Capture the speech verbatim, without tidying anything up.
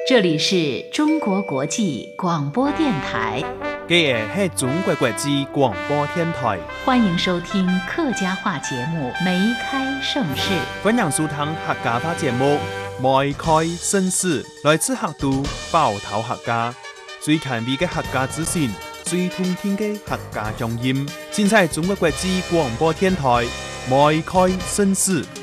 这里是中国国际广播电台。 这是中国国际广播电台， 欢迎收听客家话节目《梅开盛世》。 欢迎收听客家话节目《梅开盛世》，来自客都包头客家，最前卫的客家资訊，最通聽的客家鄉音，現在中國國際廣播電台《梅開盛世》。